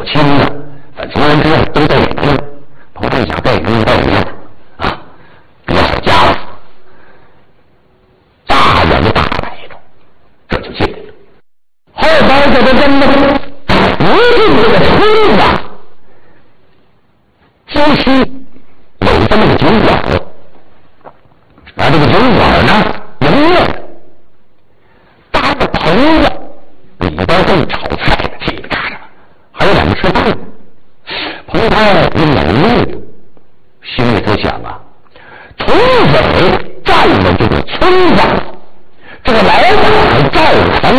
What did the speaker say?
亲的，粉丝人之后都在眼睛。彭太想这个到一样啊，别好家了，大摇大摆的，这就进来了。后边这个人呢，不是这个村子，就是有这么个酒馆，而这个酒馆呢，营业的搭个棚子，里边正炒菜的，叽里嘎喳，还有两个吃饭的。彭太用眼力